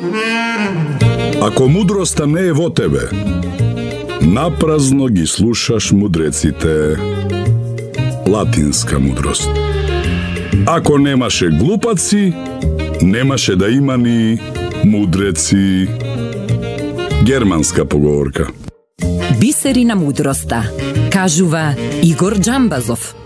Ако мудроста не е во тебе, напразно ги слушаш мудреците. Латинска мудрост. Ако немаше глупаци, немаше да има ни мудреци. Германска поговорка. Бисери на мудроста, кажува Игор Джамбазов.